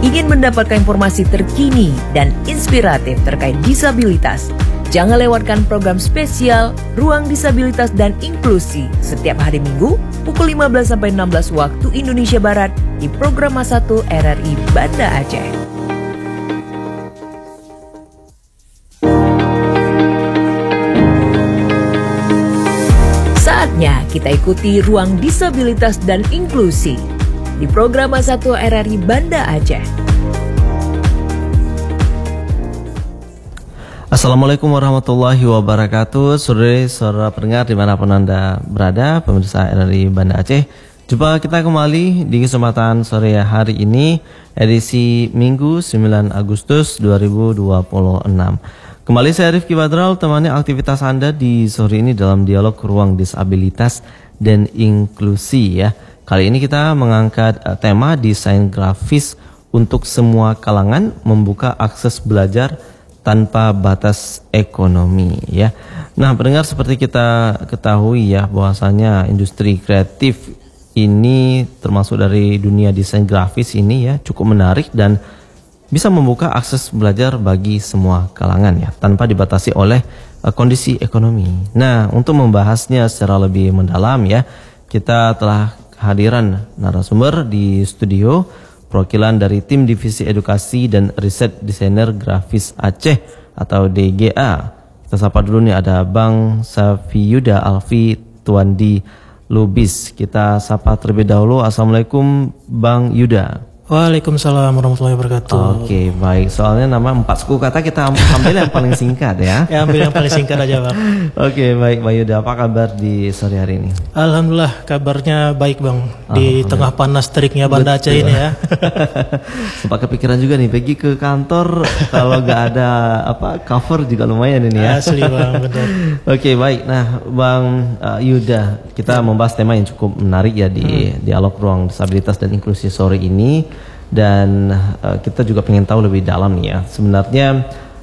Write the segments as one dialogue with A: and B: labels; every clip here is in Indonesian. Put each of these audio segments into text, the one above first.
A: Ingin mendapatkan informasi terkini dan inspiratif terkait disabilitas? Jangan lewatkan program spesial Ruang Disabilitas dan Inklusi setiap hari Minggu pukul 15 sampai 16 waktu Indonesia Barat di Program 1 RRI Banda Aceh. Saatnya kita ikuti Ruang Disabilitas dan Inklusi di Program 1 RRI Banda Aceh.
B: Assalamualaikum warahmatullahi wabarakatuh. Saudara pendengar dimanapun Anda berada, pemirsa RRI Banda Aceh. Jumpa kita kembali di kesempatan sore hari ini, edisi Minggu 9 Agustus 2026. Kembali saya Rifki Badral, temani aktivitas Anda di sore ini dalam dialog Ruang Disabilitas dan Inklusi ya. Kali ini kita mengangkat tema desain grafis untuk semua kalangan, membuka akses belajar tanpa batas ekonomi ya. Nah, pendengar, seperti kita ketahui ya bahwasanya industri kreatif ini termasuk dari dunia desain grafis ini ya cukup menarik dan bisa membuka akses belajar bagi semua kalangan ya tanpa dibatasi oleh kondisi ekonomi. Nah, untuk membahasnya secara lebih mendalam ya, kita telah hadiran narasumber di studio, perwakilan dari tim Divisi Edukasi dan Riset Desainer Grafis Aceh atau DGA. Kita sapa dulu nih, ada Bang Safiyuda Alfi Tuandi Lubis. Kita sapa terlebih dahulu. Assalamualaikum Bang Yuda.
C: Waalaikumsalam warahmatullahi wabarakatuh.
B: Oke, baik. Soalnya nama 4 suku kata kita ambil yang paling singkat ya.
C: Ya, ambil yang paling singkat aja, Bang.
B: Oke, baik Bang Yuda. Apa kabar di sore hari ini?
C: Alhamdulillah, kabarnya baik, Bang. Di tengah panas teriknya Banda Aceh ini ya.
B: Sempat kepikiran juga nih pergi ke kantor kalau nggak ada cover juga lumayan ini ya.
C: Asli, Bang, betul.
B: Oke, baik. Nah, Bang Yuda, kita membahas tema yang cukup menarik ya di dialog Ruang Disabilitas dan Inklusi sore ini. Dan kita juga pengen tahu lebih dalam nih ya, sebenarnya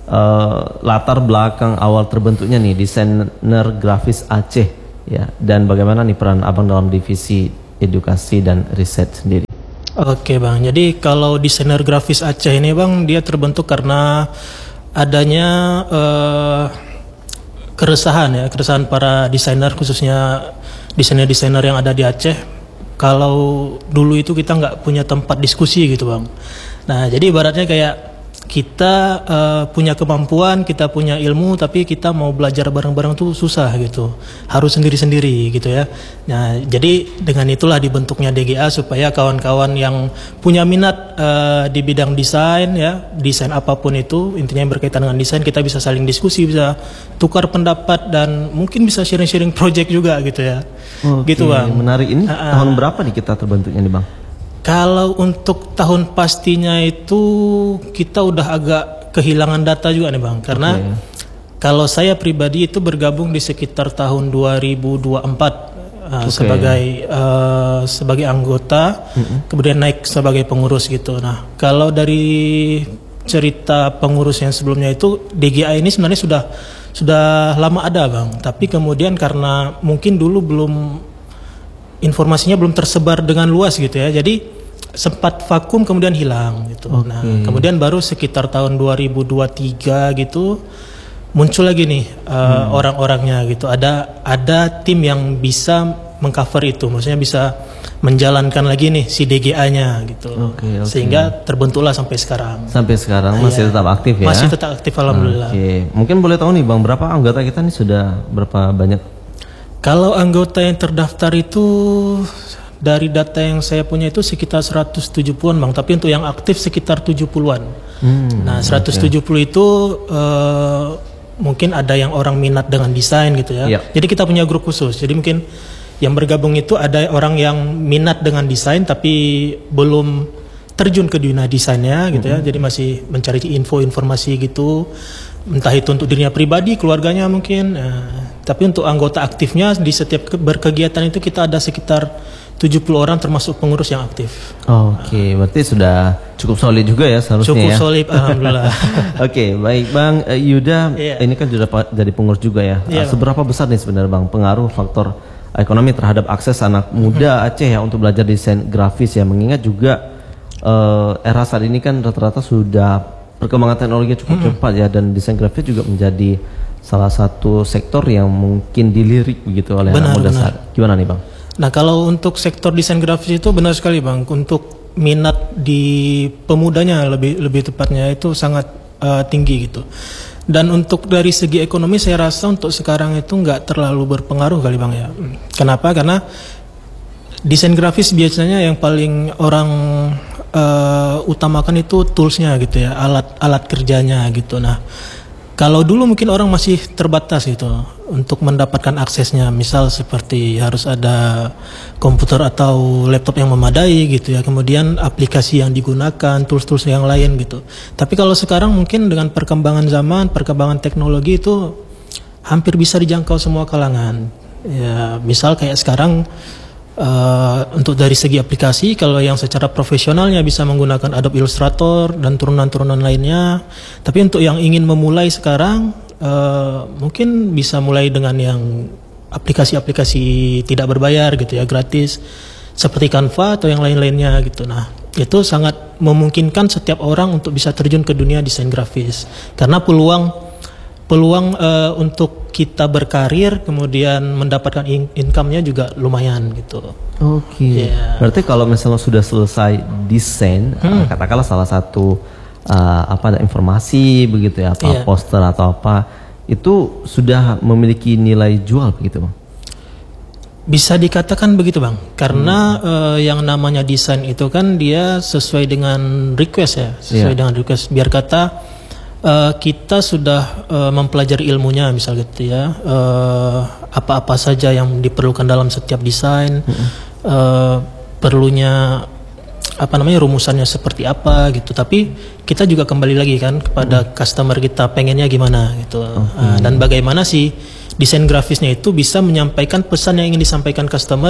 B: latar belakang awal terbentuknya nih desainer grafis Aceh ya, dan bagaimana nih peran Abang dalam divisi edukasi dan riset sendiri.
C: Oke, Bang, jadi kalau desainer grafis Aceh ini, Bang, dia terbentuk karena adanya keresahan para desainer, khususnya desainer-desainer yang ada di Aceh. Kalau dulu itu kita nggak punya tempat diskusi gitu, Bang. Nah, jadi ibaratnya kayak kita punya kemampuan, kita punya ilmu, tapi kita mau belajar bareng-bareng tuh susah gitu. Harus sendiri-sendiri gitu ya. Nah, jadi dengan itulah dibentuknya DGA supaya kawan-kawan yang punya minat di bidang desain ya, desain apapun itu, intinya yang berkaitan dengan desain, kita bisa saling diskusi, bisa tukar pendapat dan mungkin bisa sharing-sharing project juga gitu ya.
B: Oke,
C: gitu, Bang.
B: Menarik. Ini tahun berapa nih kita terbentuknya nih, Bang?
C: Kalau untuk tahun pastinya itu kita udah agak kehilangan data juga nih, Bang. Karena kalau saya pribadi itu bergabung di sekitar tahun 2024 sebagai anggota, kemudian naik sebagai pengurus gitu. Nah, kalau dari cerita pengurus yang sebelumnya itu, DGA ini sebenarnya sudah lama ada, Bang. Tapi kemudian karena mungkin dulu informasinya belum tersebar dengan luas gitu ya, jadi sempat vakum kemudian hilang gitu. Nah, kemudian baru sekitar tahun 2023 gitu muncul lagi nih orang-orangnya gitu. Ada tim yang bisa mengcover itu, maksudnya bisa menjalankan lagi nih si DGA-nya gitu. Sehingga terbentuklah sampai sekarang.
B: Sampai sekarang masih tetap aktif ya?
C: Masih tetap aktif, alhamdulillah.
B: Mungkin boleh tahu nih, Bang, berapa anggota kita nih, sudah berapa banyak? Kalau
C: anggota yang terdaftar itu dari data yang saya punya itu sekitar 170-an, Bang, tapi untuk yang aktif sekitar 70-an. Nah, 170 itu mungkin ada yang orang minat dengan desain gitu ya. Jadi kita punya grup khusus. Jadi mungkin yang bergabung itu ada orang yang minat dengan desain tapi belum terjun ke dunia desainnya gitu ya. Jadi masih mencari informasi gitu. Entah itu untuk dirinya pribadi, keluarganya mungkin. Tapi untuk anggota aktifnya di setiap berkegiatan itu kita ada sekitar 70 orang termasuk pengurus yang aktif.
B: Berarti sudah cukup solid juga ya seharusnya.
C: Cukup solid, alhamdulillah.
B: Baik Bang Yuda, ini kan sudah jadi pengurus juga ya. Seberapa besar nih sebenarnya, Bang, pengaruh faktor ekonomi terhadap akses anak muda Aceh ya untuk belajar desain grafis ya, mengingat juga era saat ini kan rata-rata sudah perkembangan teknologi cukup cepat ya, dan desain grafis juga menjadi salah satu sektor yang mungkin dilirik begitu oleh anak muda saat. Gimana nih Bang?
C: Nah kalau untuk sektor desain grafis itu benar sekali Bang, untuk minat di pemudanya lebih tepatnya itu sangat tinggi gitu. Dan untuk dari segi ekonomi saya rasa untuk sekarang itu nggak terlalu berpengaruh kali Bang ya. Kenapa? Karena desain grafis biasanya yang paling orang utamakan itu toolsnya gitu ya, alat kerjanya gitu. Nah kalau dulu mungkin orang masih terbatas gitu untuk mendapatkan aksesnya, misal seperti harus ada komputer atau laptop yang memadai gitu ya, kemudian aplikasi yang digunakan, tools-tools yang lain gitu. Tapi kalau sekarang mungkin dengan perkembangan zaman, perkembangan teknologi itu hampir bisa dijangkau semua kalangan. Ya, misal kayak sekarang untuk dari segi aplikasi, kalau yang secara profesionalnya bisa menggunakan Adobe Illustrator dan turunan-turunan lainnya. Tapi untuk yang ingin memulai sekarang, mungkin bisa mulai dengan yang aplikasi-aplikasi tidak berbayar gitu ya, gratis, seperti Canva atau yang lain-lainnya gitu. Nah itu sangat memungkinkan setiap orang untuk bisa terjun ke dunia desain grafis, karena peluang untuk kita berkarir kemudian mendapatkan income-nya juga lumayan gitu.
B: Oke. Yeah. Berarti kalau misalnya sudah selesai desain, katakanlah salah satu ada informasi begitu ya, poster atau apa, itu sudah memiliki nilai jual begitu Bang?
C: Bisa dikatakan begitu Bang, karena yang namanya desain itu kan dia sesuai dengan request ya, dengan request. Biar kata kita sudah mempelajari ilmunya misal gitu ya, apa-apa saja yang diperlukan dalam setiap desain, perlunya rumusannya seperti apa gitu. Tapi kita juga kembali lagi kan kepada customer kita pengennya gimana gitu. Dan bagaimana sih desain grafisnya itu bisa menyampaikan pesan yang ingin disampaikan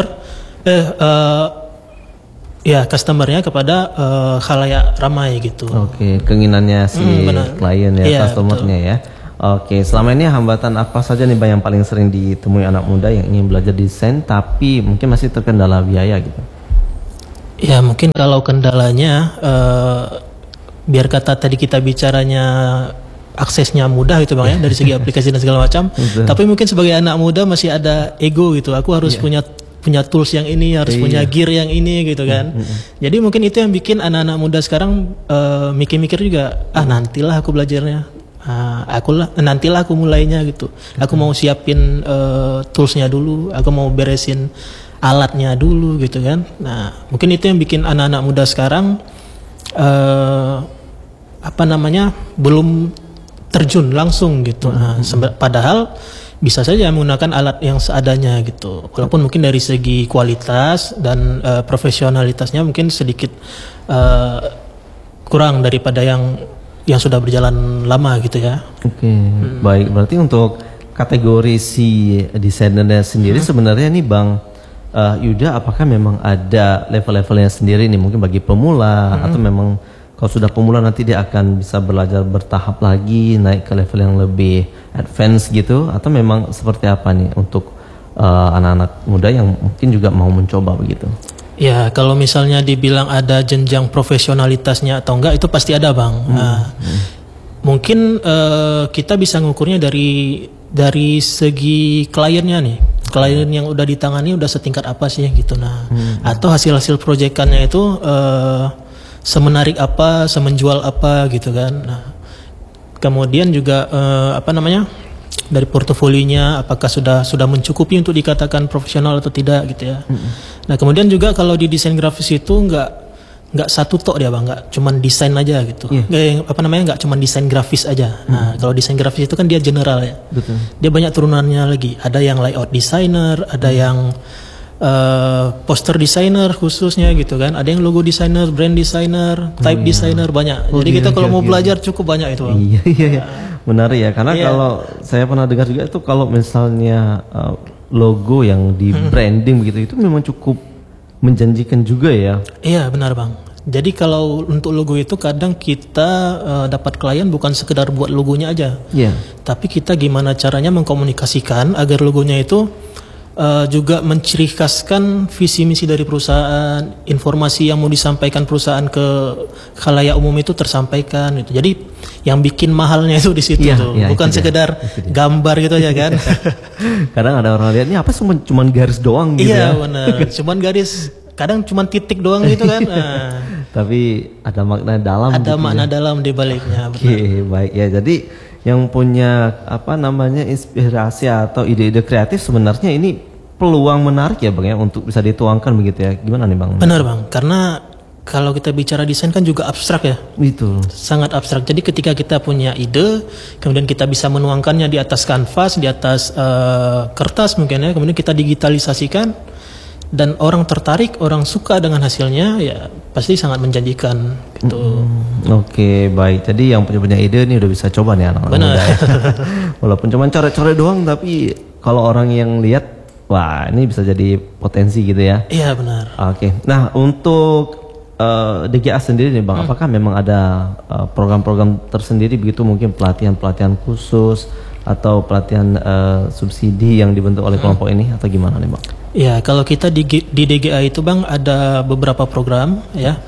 C: customernya kepada khalayak ramai gitu.
B: Oke, keinginannya si klien ya, customernya ya. Oke, selama ini hambatan apa saja nih Bang yang paling sering ditemui anak muda yang ingin belajar desain tapi mungkin masih terkendala biaya gitu?
C: Ya mungkin kalau kendalanya, biar kata tadi kita bicaranya aksesnya mudah gitu Bang ya, dari segi aplikasi dan segala macam. Tapi mungkin sebagai anak muda masih ada ego gitu. Aku harus punya tools yang ini, harus punya gear yang ini gitu kan. Jadi mungkin itu yang bikin anak-anak muda sekarang mikir-mikir juga, nantilah aku belajarnya, nantilah aku mulainya gitu. Aku mau siapin toolsnya dulu, aku mau beresin alatnya dulu gitu kan. Nah mungkin itu yang bikin anak-anak muda sekarang belum terjun langsung gitu. Padahal bisa saja menggunakan alat yang seadanya gitu. Walaupun mungkin dari segi kualitas dan profesionalitasnya mungkin sedikit kurang daripada yang sudah berjalan lama gitu ya. Oke,
B: baik. Berarti untuk kategori si desainernya sendiri sebenarnya nih Bang Yuda, apakah memang ada level-levelnya sendiri nih mungkin bagi pemula atau memang kalau sudah pemula nanti dia akan bisa belajar bertahap lagi naik ke level yang lebih advance gitu, atau memang seperti apa nih untuk anak-anak muda yang mungkin juga mau mencoba begitu?
C: Ya kalau misalnya dibilang ada jenjang profesionalitasnya atau enggak, itu pasti ada Bang. Mungkin kita bisa ngukurnya dari segi kliennya nih. Klien yang udah ditangani udah setingkat apa sih gitu. Atau hasil-hasil proyekannya itu semenarik apa, semenjual apa gitu kan. Nah, kemudian juga dari portofolionya apakah sudah mencukupi untuk dikatakan profesional atau tidak gitu ya. Nah, kemudian juga kalau di desain grafis itu nggak satu tok dia Bang, nggak cuman desain aja gitu. Nggak cuman desain grafis aja. Nah, kalau desain grafis itu kan dia general ya. Betul. Dia banyak turunannya lagi. Ada yang layout designer, ada yang poster designer khususnya gitu kan, ada yang logo designer, brand designer, type designer, banyak. Jadi kita kalau mau belajar cukup banyak itu Bang.
B: Iya. Menarik ya, karena kalau saya pernah dengar juga itu kalau misalnya logo yang di branding begitu itu memang cukup menjanjikan juga ya.
C: Iya benar Bang. Jadi kalau untuk logo itu kadang kita dapat klien bukan sekedar buat logonya aja, tapi kita gimana caranya mengkomunikasikan agar logonya itu juga menciri khaskan visi misi dari perusahaan, informasi yang mau disampaikan perusahaan ke khalayak umum itu tersampaikan gitu. Jadi yang bikin mahalnya itu di situ tuh, bukan sekedar gambar gitu ya kan.
B: Kadang ada orang lihat ini apa cuman garis doang gitu ya.
C: Iya benar, cuman garis, kadang cuman titik doang gitu kan.
B: Tapi ada makna dalam.
C: Ada
B: gitu
C: makna dalam di baliknya.
B: Oke, baik ya. Jadi yang punya inspirasi atau ide-ide kreatif sebenarnya ini peluang menarik ya Bang ya untuk bisa dituangkan begitu ya. Gimana nih Bang?
C: Benar Bang, karena kalau kita bicara desain kan juga abstrak ya.
B: Itu.
C: Sangat abstrak. Jadi ketika kita punya ide, kemudian kita bisa menuangkannya di atas kanvas, di atas kertas mungkin ya, kemudian kita digitalisasikan dan orang tertarik, orang suka dengan hasilnya, ya pasti sangat menjanjikan gitu.
B: Oke, baik. Jadi yang punya ide ini udah bisa coba nih anak-anak muda ya. Walaupun cuma coret-coret doang, tapi kalau orang yang lihat, wah ini bisa jadi potensi gitu ya.
C: Iya benar.
B: Oke. Nah untuk DGA sendiri nih Bang, apakah memang ada program-program tersendiri begitu, mungkin pelatihan-pelatihan khusus atau pelatihan subsidi yang dibentuk oleh kelompok ini atau gimana nih Bang?
C: Ya kalau kita di DGA itu Bang ada beberapa program ya,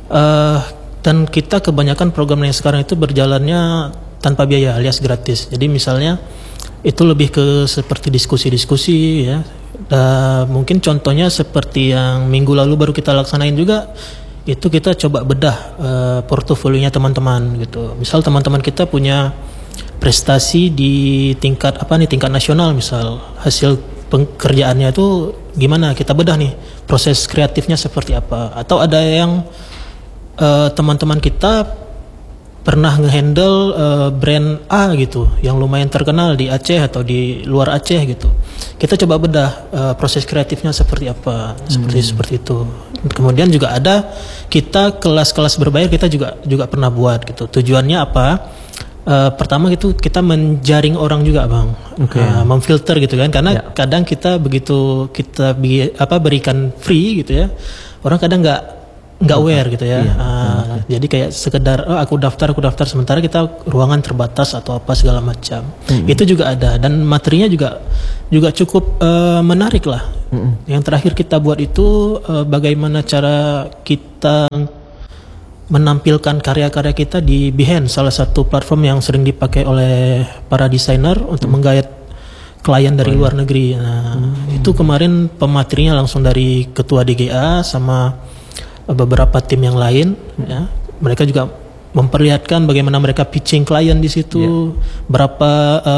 C: dan kita kebanyakan program yang sekarang itu berjalannya tanpa biaya alias gratis. Jadi misalnya itu lebih ke seperti diskusi-diskusi ya. Mungkin contohnya seperti yang minggu lalu baru kita laksanain juga, itu kita coba bedah portofolionya teman-teman gitu. Misal teman-teman kita punya prestasi di tingkat tingkat nasional, misal hasil pekerjaannya itu gimana, kita bedah nih proses kreatifnya seperti apa. Atau ada yang teman-teman kita pernah ngehandle brand A gitu yang lumayan terkenal di Aceh atau di luar Aceh gitu. Kita coba bedah proses kreatifnya seperti apa, seperti itu. Kemudian juga ada kita kelas-kelas berbayar, kita juga pernah buat gitu. Tujuannya apa? Pertama itu kita menjaring orang juga Bang, memfilter gitu kan, karena kadang kita begitu kita berikan free gitu ya, orang kadang nggak aware gitu ya. Jadi kayak sekedar aku daftar sementara kita ruangan terbatas atau apa segala macam. Itu juga ada, dan materinya juga cukup menarik lah. Yang terakhir kita buat itu bagaimana cara kita menampilkan karya-karya kita di Behance, salah satu platform yang sering dipakai oleh para desainer untuk menggait klien dari luar negeri. Itu kemarin pematerinya langsung dari ketua DGA sama beberapa tim yang lain ya. Mereka juga memperlihatkan bagaimana mereka pitching klien di situ, berapa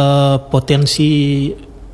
C: potensi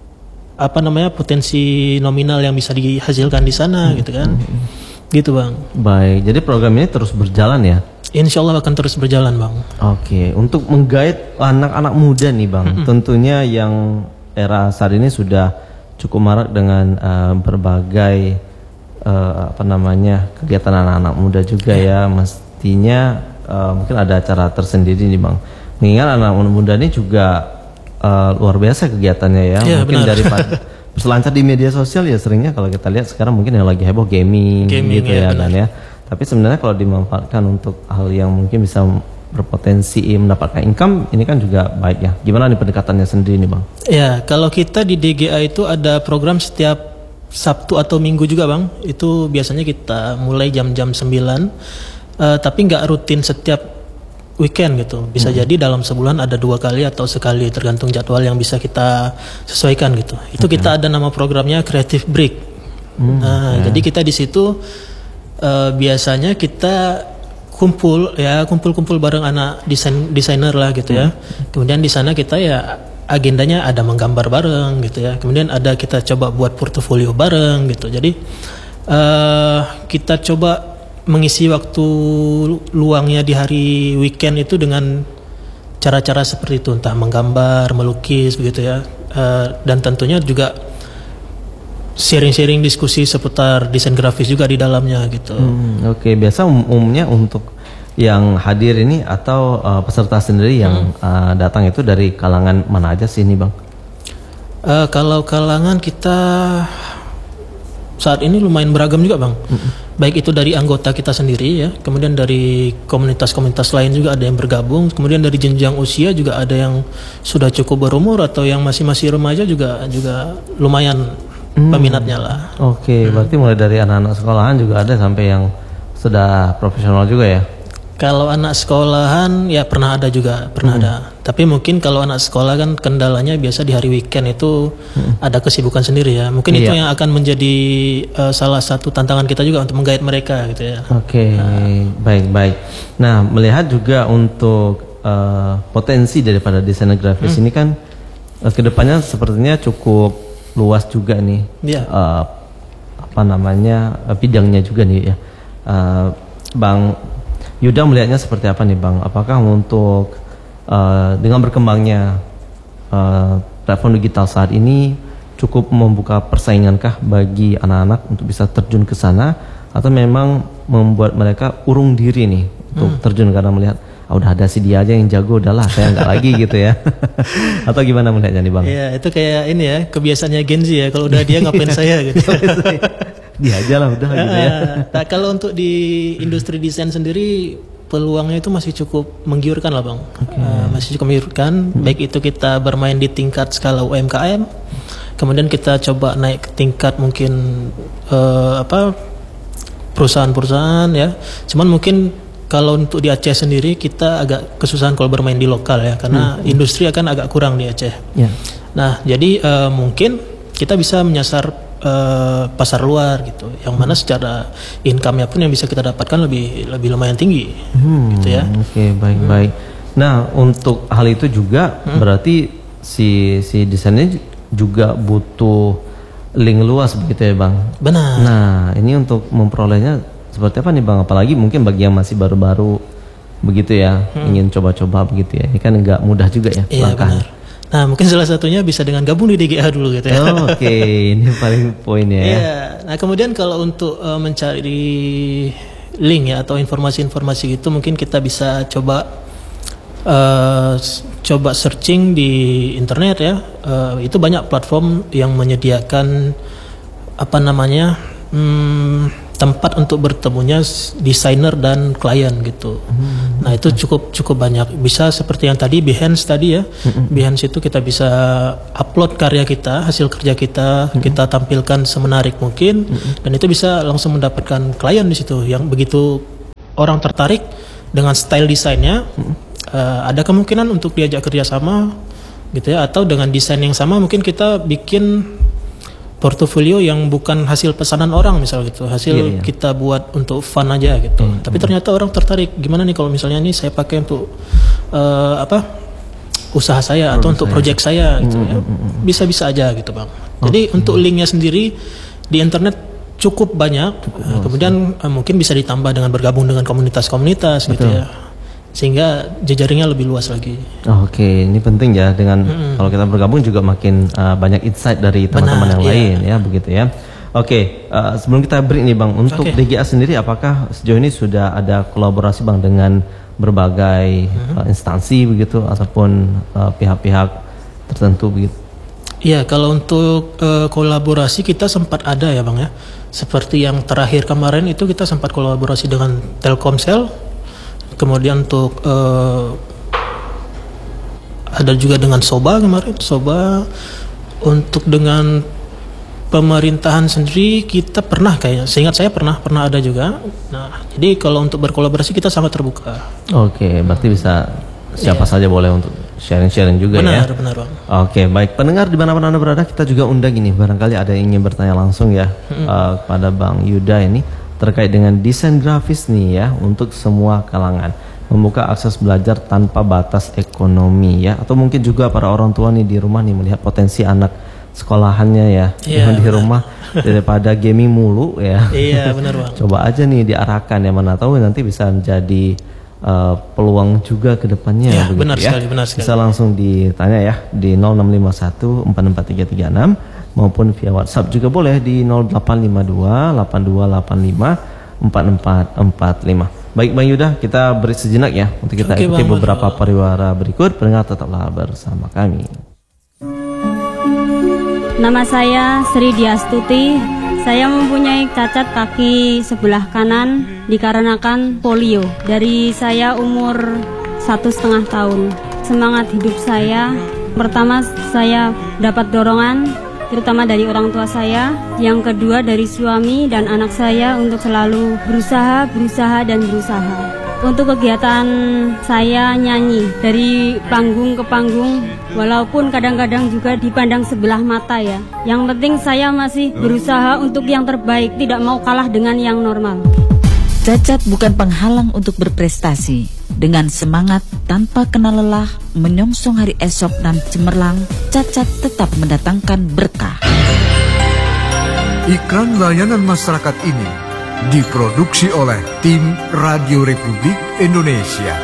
C: nominal yang bisa dihasilkan di sana gitu kan. Gitu Bang.
B: Baik, jadi program ini terus berjalan ya?
C: Insya Allah akan terus berjalan Bang.
B: Oke, untuk menggait anak-anak muda nih Bang, tentunya yang era saat ini sudah cukup marak dengan berbagai kegiatan anak-anak muda juga ya. Mestinya mungkin ada acara tersendiri nih Bang. Mengingat anak-anak muda ini juga luar biasa kegiatannya ya. Mungkin daripada berselancar di media sosial ya, seringnya kalau kita lihat sekarang mungkin yang lagi heboh gaming gitu ya kan ya. Tapi sebenarnya kalau dimanfaatkan untuk hal yang mungkin bisa berpotensi mendapatkan income, ini kan juga baik ya. Gimana nih pendekatannya sendiri nih Bang? Ya,
C: kalau kita di DGA itu ada program setiap Sabtu atau Minggu juga Bang. Itu biasanya kita mulai jam-jam 9, tapi nggak rutin setiap weekend gitu. Bisa jadi dalam sebulan ada 2 kali atau sekali, tergantung jadwal yang bisa kita sesuaikan gitu. Itu kita ada nama programnya Creative Break. Jadi kita di situ biasanya kita kumpul bareng anak desainer lah gitu ya. Kemudian di sana kita ya agendanya ada menggambar bareng gitu ya. Kemudian ada kita coba buat portofolio bareng gitu. Jadi kita coba mengisi waktu luangnya di hari weekend itu dengan cara-cara seperti itu, entah menggambar, melukis begitu ya, dan tentunya juga sharing-sharing diskusi seputar desain grafis juga di dalamnya gitu.
B: Oke, biasa umumnya untuk yang hadir ini atau peserta sendiri yang datang itu dari kalangan mana aja sih ini Bang?
C: Kalau kalangan kita saat ini lumayan beragam juga Bang. Baik itu dari anggota kita sendiri ya, kemudian dari komunitas-komunitas lain juga ada yang bergabung, kemudian dari jenjang usia juga ada yang sudah cukup berumur atau yang masih remaja juga lumayan peminatnya lah.
B: Oke, berarti mulai dari anak-anak sekolahan juga ada sampai yang sudah profesional juga ya?
C: Kalau anak sekolahan ya pernah ada juga, pernah ada. Tapi mungkin kalau anak sekolah kan kendalanya biasa di hari weekend itu ada kesibukan sendiri ya. Mungkin itu yang akan menjadi salah satu tantangan kita juga untuk menggait mereka gitu ya.
B: Oke, baik. Nah, melihat juga untuk potensi daripada desainer grafis ini kan kedepannya sepertinya cukup luas juga nih. Bidangnya juga nih ya. Bang Yuda melihatnya seperti apa nih Bang? Apakah untuk dengan berkembangnya platform digital saat ini cukup membuka persaingankah bagi anak-anak untuk bisa terjun ke sana, atau memang membuat mereka urung diri nih untuk terjun karena melihat udah ada si dia aja yang jago, udahlah saya nggak lagi gitu ya? Atau gimana melihatnya nih Bang?
C: Iya, itu kayak ini ya, kebiasaannya Gen Z ya, kalau udah dia ngapain saya gitu.
B: Dia aja lah udah gitu ya.
C: Nah, kalau untuk di industri desain sendiri peluangnya itu masih cukup menggiurkan lah Bang. Masih cukup menggiurkan, baik itu kita bermain di tingkat skala UMKM, kemudian kita coba naik ke tingkat mungkin perusahaan-perusahaan ya. Cuman mungkin kalau untuk di Aceh sendiri kita agak kesusahan kalau bermain di lokal ya, karena industri akan agak kurang di Aceh. Nah, jadi mungkin kita bisa menyasar pasar luar gitu, yang mana secara income-nya pun yang bisa kita dapatkan lebih lumayan tinggi, gitu ya.
B: Oke, baik. Nah, untuk hal itu juga berarti si desainnya juga butuh link luas begitu ya Bang?
C: Benar.
B: Nah, ini untuk memperolehnya seperti apa nih Bang? Apalagi mungkin bagi yang masih baru-baru begitu ya, ingin coba-coba begitu ya. Ini kan nggak mudah juga ya langkahnya.
C: Benar. Nah, mungkin salah satunya bisa dengan gabung di DGA dulu gitu ya.
B: Oke, ini paling poinnya ya.
C: Iya. Nah, kemudian kalau untuk mencari link ya atau informasi-informasi itu mungkin kita bisa coba searching di internet ya. Itu banyak platform yang menyediakan tempat untuk bertemunya desainer dan klien gitu. Nah, itu cukup banyak. Bisa seperti yang tadi Behance tadi ya. Behance itu kita bisa upload karya kita, hasil kerja kita, kita tampilkan semenarik mungkin, dan itu bisa langsung mendapatkan klien di situ yang begitu orang tertarik dengan style desainnya. Ada kemungkinan untuk diajak kerjasama gitu ya, atau dengan desain yang sama mungkin kita bikin portofolio yang bukan hasil pesanan orang misal gitu, hasil kita buat untuk fun aja gitu. Tapi ternyata orang tertarik, gimana nih kalau misalnya ini saya pakai untuk usaha saya atau untuk project saya gitu ya. Bisa-bisa aja gitu Bang. Jadi untuk linknya sendiri di internet cukup banyak. Kemudian mungkin bisa ditambah dengan bergabung dengan komunitas-komunitas gitu ya, sehingga jejaringnya lebih luas lagi.
B: Oke, ini penting ya, dengan kalau kita bergabung juga makin banyak insight dari teman-teman yang lain ya, begitu ya. Oke, sebelum kita break nih Bang, untuk DGA sendiri apakah sejauh ini sudah ada kolaborasi Bang dengan berbagai instansi begitu ataupun pihak-pihak tertentu begitu?
C: Iya, kalau untuk kolaborasi kita sempat ada ya Bang ya. Seperti yang terakhir kemarin itu kita sempat kolaborasi dengan Telkomsel. Kemudian untuk ada juga dengan Soba kemarin. Soba untuk dengan pemerintahan sendiri kita pernah kayaknya. Seingat saya pernah ada juga. Nah, jadi kalau untuk berkolaborasi kita sangat terbuka. Oke,
B: berarti bisa siapa saja boleh untuk sharing-sharing juga ya.
C: Benar Bang.
B: Oke, baik pendengar dimanapun Anda berada, kita juga undang ini. Barangkali ada yang ingin bertanya langsung ya kepada Bang Yuda ini terkait dengan desain grafis nih ya, untuk semua kalangan, membuka akses belajar tanpa batas ekonomi ya, atau mungkin juga para orang tua nih di rumah nih melihat potensi anak sekolahannya ya, di rumah daripada gaming mulu ya.
C: Iya benar Bang.
B: Coba aja nih diarahkan ya, mana tahu nanti bisa menjadi peluang juga ke depannya
C: ya,
B: begitu
C: benar
B: ya.
C: Sekali, benar sekali.
B: Bisa langsung ditanya ya di 0651 443336 maupun via WhatsApp juga boleh di 0852 8285 4445. Baik Bang Yuda, kita beri sejenak ya untuk kita ikuti beberapa pariwara berikut. Pendengar tetaplah bersama kami.
D: Nama saya Sri Diastuti. Saya mempunyai cacat kaki sebelah kanan dikarenakan polio. Dari saya umur 1,5 tahun. Semangat hidup saya, pertama saya dapat dorongan terutama dari orang tua saya. Yang kedua dari suami dan anak saya untuk selalu berusaha dan berusaha. Untuk kegiatan saya nyanyi dari panggung ke panggung, walaupun kadang-kadang juga dipandang sebelah mata ya. Yang penting saya masih berusaha untuk yang terbaik, tidak mau kalah dengan yang normal.
E: Cacat bukan penghalang untuk berprestasi. Dengan semangat tanpa kenal lelah, menyongsong hari esok dan cemerlang, Cacat tetap mendatangkan berkah.
F: Iklan layanan masyarakat ini diproduksi oleh tim Radio Republik Indonesia.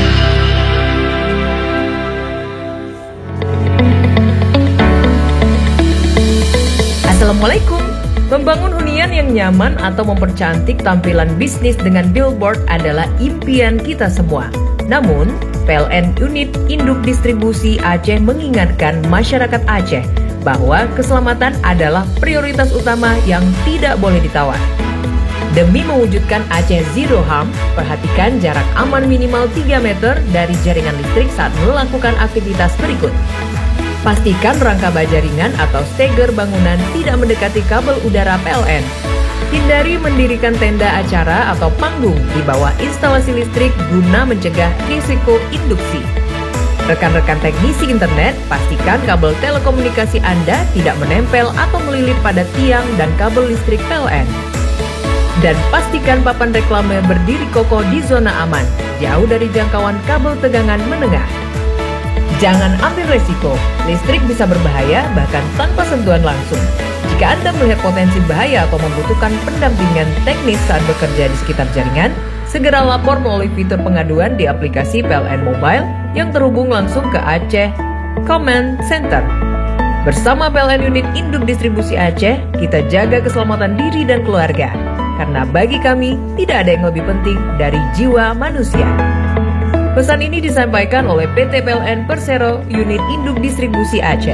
A: Assalamualaikum. Membangun hunian yang nyaman atau mempercantik tampilan bisnis dengan billboard adalah impian kita semua. Namun, PLN Unit Induk Distribusi Aceh mengingatkan masyarakat Aceh bahwa keselamatan adalah prioritas utama yang tidak boleh ditawar. Demi mewujudkan Aceh Zero Harm, perhatikan jarak aman minimal 3 meter dari jaringan listrik saat melakukan aktivitas berikut. Pastikan rangka baja ringan atau steger bangunan tidak mendekati kabel udara PLN. Hindari mendirikan tenda acara atau panggung di bawah instalasi listrik guna mencegah risiko induksi. Rekan-rekan teknisi internet, pastikan kabel telekomunikasi Anda tidak menempel atau melilit pada tiang dan kabel listrik PLN. Dan pastikan papan reklame berdiri kokoh di zona aman, jauh dari jangkauan kabel tegangan menengah. Jangan ambil resiko, listrik bisa berbahaya bahkan tanpa sentuhan langsung. Jika Anda melihat potensi bahaya atau membutuhkan pendampingan teknis saat bekerja di sekitar jaringan, segera lapor melalui fitur pengaduan di aplikasi PLN Mobile yang terhubung langsung ke Aceh Command Center. Bersama PLN Unit Induk Distribusi Aceh, kita jaga keselamatan diri dan keluarga. Karena bagi kami, tidak ada yang lebih penting dari jiwa manusia. Pesan ini disampaikan oleh PT PLN Persero Unit Induk Distribusi Aceh.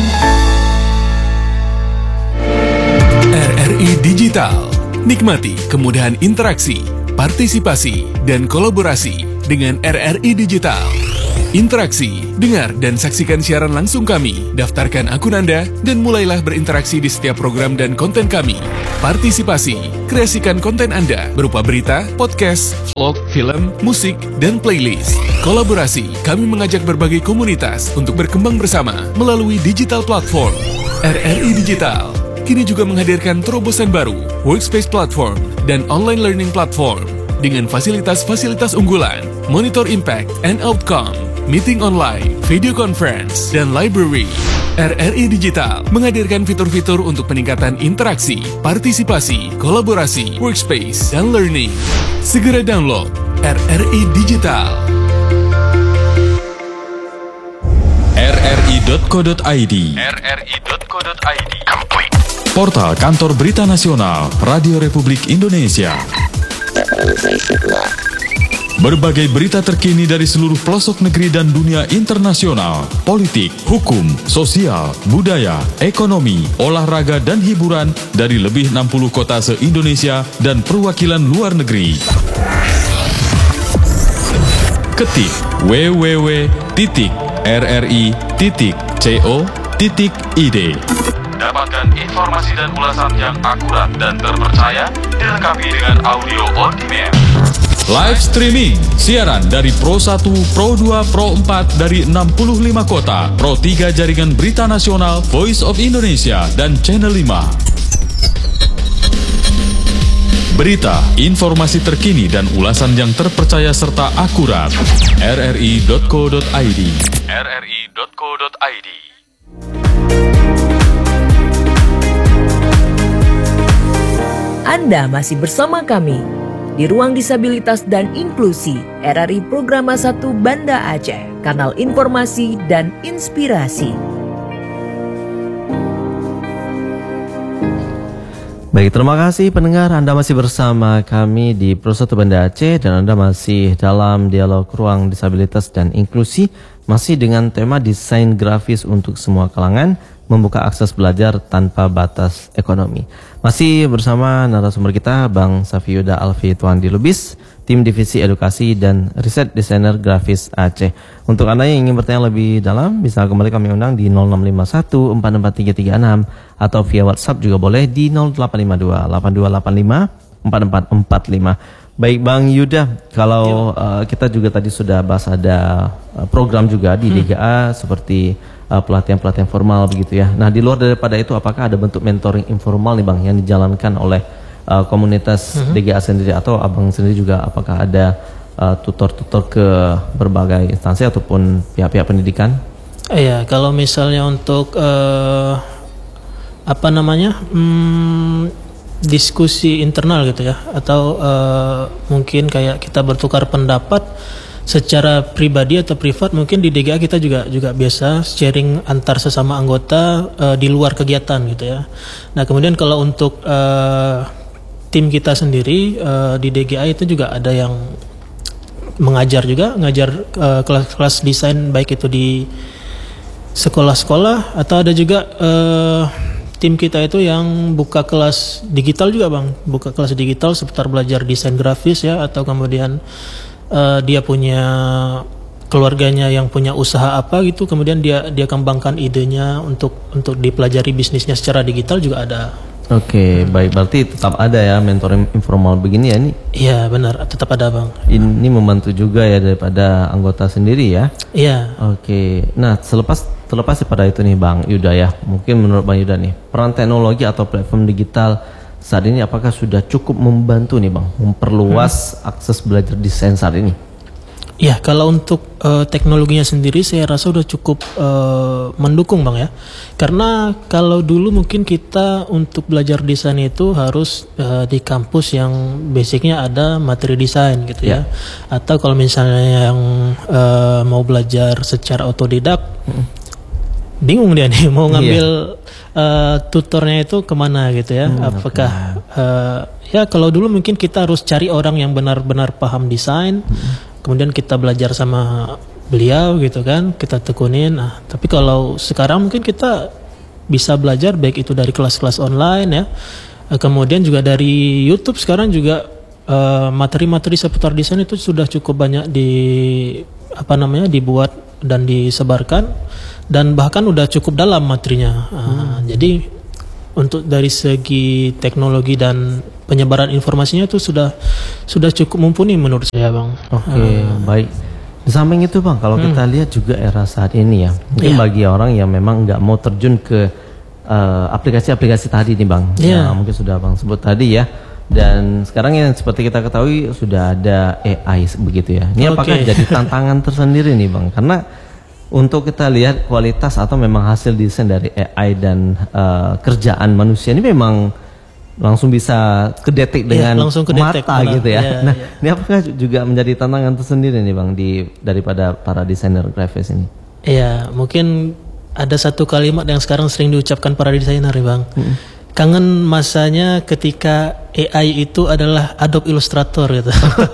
G: RRI Digital. Nikmati kemudahan interaksi, partisipasi, dan kolaborasi dengan RRI Digital. Interaksi, dengar dan saksikan siaran langsung kami, daftarkan akun Anda, dan mulailah berinteraksi di setiap program dan konten kami. Partisipasi, kreasikan konten Anda berupa berita, podcast, vlog, film, musik, dan playlist. Kolaborasi, kami mengajak berbagai komunitas untuk berkembang bersama melalui digital platform. RRI Digital kini juga menghadirkan terobosan baru, workspace platform, dan online learning platform dengan fasilitas-fasilitas unggulan, monitor impact and outcome, meeting online, video conference, dan library. RRI Digital menghadirkan fitur-fitur untuk peningkatan interaksi, partisipasi, kolaborasi, workspace, dan learning. Segera download RRI Digital.
H: rri.co.id Portal Kantor Berita Nasional Radio Republik Indonesia. Berbagai berita terkini dari seluruh pelosok negeri dan dunia internasional, politik, hukum, sosial, budaya, ekonomi, olahraga, dan hiburan dari lebih 60 kota se-Indonesia dan perwakilan luar negeri. Ketik www.rri.co.id.
I: Dapatkan informasi dan ulasan yang akurat dan terpercaya, dilengkapi dengan audio on demand.
H: Live streaming, siaran dari Pro 1, Pro 2, Pro 4 dari 65 kota, Pro 3 Jaringan Berita Nasional, Voice of Indonesia, dan Channel 5. Berita, informasi terkini dan ulasan yang terpercaya serta akurat. rri.co.id rri.co.id.
A: Anda masih bersama kami di Ruang Disabilitas dan Inklusi RRI Programa 1 Banda Aceh, kanal informasi dan inspirasi.
B: Baik, terima kasih pendengar, Anda masih bersama kami di Pro 1 Banda Aceh dan Anda masih dalam dialog Ruang Disabilitas dan Inklusi, masih dengan tema desain grafis untuk semua kalangan, membuka akses belajar tanpa batas ekonomi. Masih bersama narasumber kita Bang Safiyuda Alfi Tuandi Lubis, tim divisi edukasi dan riset desainer grafis Aceh. Untuk Anda yang ingin bertanya lebih dalam, bisa kembali kami undang di 0651 44336 atau via WhatsApp juga boleh di 0852 8285 4445. Baik Bang Yuda, kalau kita juga tadi sudah bahas ada program juga di DGA seperti pelatihan-pelatihan formal begitu ya. Nah, di luar daripada itu apakah ada bentuk mentoring informal nih Bang yang dijalankan oleh komunitas DGA sendiri, atau Abang sendiri juga apakah ada tutor-tutor ke berbagai instansi ataupun pihak-pihak pendidikan?
C: Iya, kalau misalnya untuk diskusi internal gitu ya, atau mungkin kayak kita bertukar pendapat secara pribadi atau privat, mungkin di DGA kita juga biasa sharing antar sesama anggota di luar kegiatan gitu ya. Nah, kemudian kalau untuk tim kita sendiri di DGA itu juga ada yang ngajar kelas-kelas desain, baik itu di sekolah-sekolah atau ada juga tim kita itu yang buka kelas digital juga Bang, buka kelas digital seputar belajar desain grafis ya, atau kemudian dia punya keluarganya yang punya usaha apa gitu, kemudian dia kembangkan idenya untuk dipelajari bisnisnya secara digital juga ada.
B: Oke, baik, berarti tetap ada ya mentoring informal begini ya ini?
C: Iya benar, tetap ada Bang.
B: Ini membantu juga ya daripada anggota sendiri ya?
C: Iya.
B: Oke, nah terlepas pada itu nih Bang Yuda ya, mungkin menurut Bang Yuda nih, peran teknologi atau platform digital saat ini apakah sudah cukup membantu nih Bang memperluas akses belajar desain saat ini?
C: Ya, kalau untuk teknologinya sendiri saya rasa udah cukup mendukung Bang ya. Karena kalau dulu mungkin kita untuk belajar desain itu harus di kampus yang basicnya ada materi desain gitu ya. Atau kalau misalnya yang mau belajar secara otodidak, bingung dia nih mau ngambil tutornya itu kemana gitu ya. Apakah ya kalau dulu mungkin kita harus cari orang yang benar-benar paham desain, kemudian kita belajar sama beliau gitu kan, kita tekunin. Nah, tapi kalau sekarang mungkin kita bisa belajar baik itu dari kelas-kelas online ya, kemudian juga dari YouTube. Sekarang juga materi-materi seputar desain itu sudah cukup banyak dibuat dan disebarkan, dan bahkan udah cukup dalam materinya. Jadi untuk dari segi teknologi dan penyebaran informasinya itu sudah cukup mumpuni menurut saya Bang.
B: Oke, baik. Di samping itu Bang, kalau kita lihat juga era saat ini ya, mungkin bagi orang yang memang nggak mau terjun ke aplikasi-aplikasi tadi nih Bang, nah, mungkin sudah Bang sebut tadi ya. Dan sekarang yang seperti kita ketahui sudah ada AI begitu ya. Ini apakah jadi tantangan tersendiri nih Bang? Karena untuk kita lihat kualitas atau memang hasil desain dari AI dan kerjaan manusia ini memang langsung bisa kedetek dengan mata gitu ya. Ini apakah juga menjadi tantangan tersendiri nih Bang daripada para desainer grafis ini? Iya,
C: mungkin ada satu kalimat yang sekarang sering diucapkan para desainer nih Bang. Kangen masanya ketika AI itu adalah Adobe Illustrator gitu.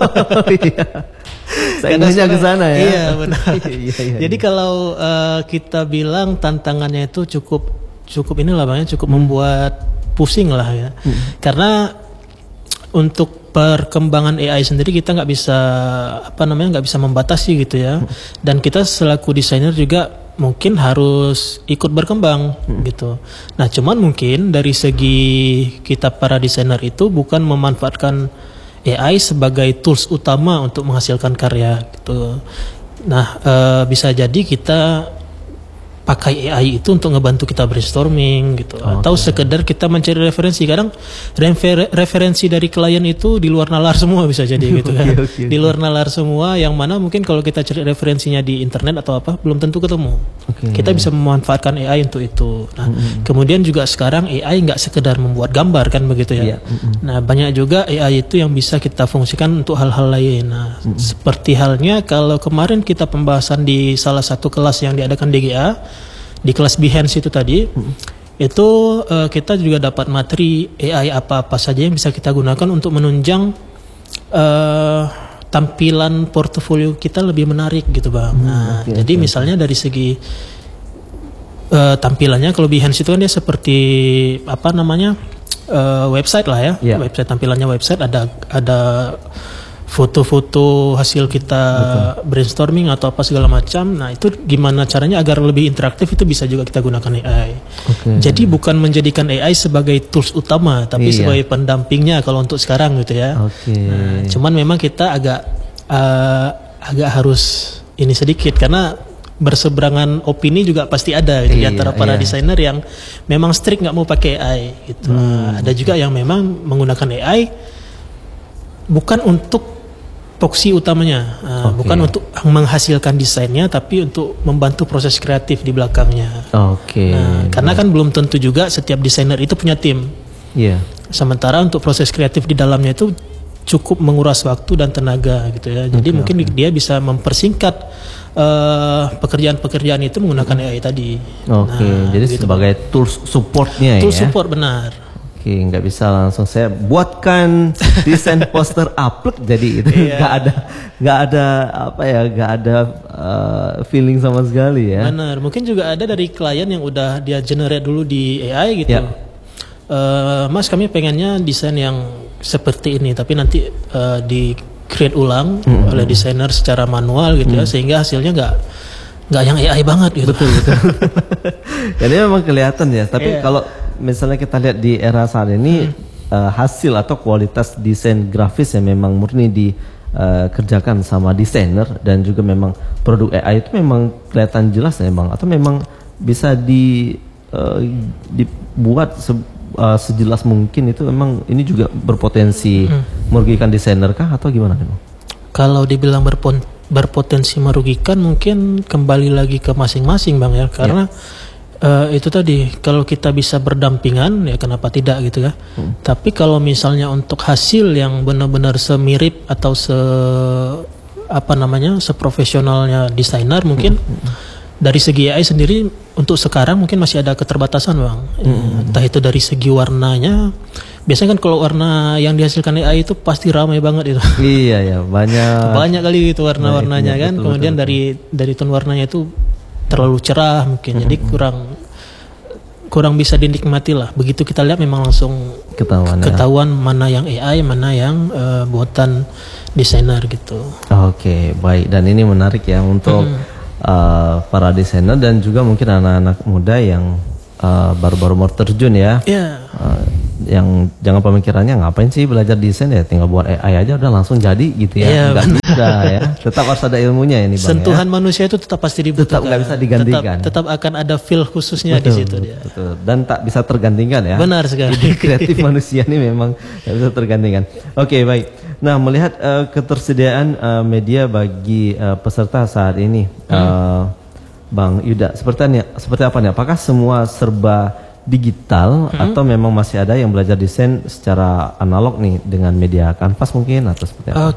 B: Saingannya ke sana ya.
C: Iya benar. Jadi kalau kita bilang tantangannya itu cukup inilah Bang ya, cukup membuat pusing lah ya. Karena untuk perkembangan AI sendiri kita nggak bisa membatasi gitu ya. Dan kita selaku desainer juga mungkin harus ikut berkembang gitu. Nah, cuman mungkin dari segi kita para desainer itu bukan memanfaatkan AI sebagai tools utama untuk menghasilkan karya gitu. Nah, bisa jadi kita pakai AI itu untuk ngebantu kita brainstorming gitu, atau sekedar kita mencari referensi. Kadang referensi dari klien itu di luar nalar semua bisa jadi gitu kan. Di luar nalar semua, yang mana mungkin kalau kita cari referensinya di internet atau apa belum tentu ketemu. Kita bisa memanfaatkan AI untuk itu. Nah, kemudian juga sekarang AI nggak sekedar membuat gambar kan begitu ya. Nah, banyak juga AI itu yang bisa kita fungsikan untuk hal-hal lain. Nah, seperti halnya kalau kemarin kita pembahasan di salah satu kelas yang diadakan DGA, di kelas Behance itu tadi, itu kita juga dapat materi AI apa-apa saja yang bisa kita gunakan untuk menunjang tampilan portofolio kita lebih menarik gitu Bang. Nah, jadi misalnya dari segi tampilannya, kalau Behance itu kan dia seperti website lah ya. Website, tampilannya website, ada foto-foto hasil kita brainstorming atau apa segala macam. Nah itu gimana caranya agar lebih interaktif, itu bisa juga kita gunakan AI. Jadi bukan menjadikan AI sebagai tools utama, tapi sebagai pendampingnya kalau untuk sekarang gitu ya. Nah, cuman memang kita agak harus ini sedikit, karena berseberangan opini juga pasti ada gitu, di antara para desainer yang memang strict nggak mau pakai AI gitu. Ada juga yang memang menggunakan AI bukan untuk fokus utamanya, bukan untuk menghasilkan desainnya, tapi untuk membantu proses kreatif di belakangnya. Karena kan belum tentu juga setiap desainer itu punya tim. Sementara untuk proses kreatif di dalamnya itu cukup menguras waktu dan tenaga gitu ya. Jadi mungkin dia bisa mempersingkat pekerjaan-pekerjaan itu menggunakan AI tadi.
B: Jadi gitu, sebagai tools supportnya
C: tools support, benar.
B: Nggak bisa langsung saya buatkan desain poster upload jadi itu. nggak ada feeling sama sekali ya.
C: Benar, mungkin juga ada dari klien yang udah dia generate dulu di AI gitu. Mas, kami pengennya desain yang seperti ini, tapi nanti di create ulang oleh desainer secara manual gitu ya, sehingga hasilnya nggak yang AI banget gitu.
B: Betul. Jadi memang kelihatan ya. Tapi kalau misalnya kita lihat di era saat ini, hasil atau kualitas desain grafis yang memang murni dikerjakan sama desainer, dan juga memang produk AI itu memang kelihatan jelas memang, atau memang bisa dibuat sejelas mungkin, itu memang ini juga berpotensi merugikan desainer kah atau gimana memang?
C: Kalau dibilang berpotensi merugikan, mungkin kembali lagi ke masing-masing Bang ya, karena itu tadi, kalau kita bisa berdampingan ya kenapa tidak gitu ya. Tapi kalau misalnya untuk hasil yang benar-benar semirip atau seprofesionalnya desainer, mungkin dari segi AI sendiri untuk sekarang mungkin masih ada keterbatasan Bang. Entah itu dari segi warnanya. Biasanya kan kalau warna yang dihasilkan AI itu pasti ramai banget itu. Banyak kali gitu warna-warnanya kan. Kemudian dari tone warnanya itu terlalu cerah mungkin, jadi kurang bisa dinikmati lah. Begitu kita lihat memang langsung ketahuan mana yang AI, mana yang buatan desainer gitu.
B: Baik, dan ini menarik ya untuk para desainer dan juga mungkin anak-anak muda yang baru-baru mau terjun ya. Yang jangan pemikirannya ngapain sih belajar desain, ya tinggal buat AI aja udah langsung jadi gitu ya. Enggak bisa ya. Tetap harus ada ilmunya ini Bang.
C: Sentuhan manusia itu tetap pasti dibutuhkan.
B: Tetap nggak bisa digantikan.
C: Tetap akan ada feel khususnya di situ dia.
B: Betul. Dan tak bisa tergantikan ya.
C: Benar sekali.
B: Ide kreatif manusia ini memang nggak bisa tergantikan. Baik. Nah, melihat ketersediaan media bagi peserta saat ini, Bang Yuda, seperti apa nih? Apakah semua serba digital atau memang masih ada yang belajar desain secara analog nih dengan media kanvas mungkin, atau seperti apa?